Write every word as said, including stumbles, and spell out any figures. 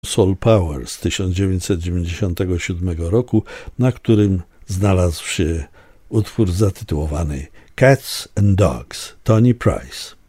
Soul Power z tysiąc dziewięćset dziewięćdziesiątego siódmego roku, na którym znalazł się utwór zatytułowany Cats and Dogs, Tony Price.